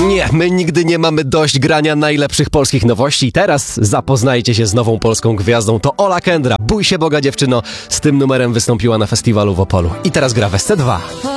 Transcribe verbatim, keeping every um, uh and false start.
Nie, my nigdy nie mamy dość grania najlepszych polskich nowości. Teraz zapoznajcie się z nową polską gwiazdą. To Ola Kendra. Bój się Boga, dziewczyno. Z tym numerem wystąpiła na festiwalu w Opolu. I teraz gra w S C dwa.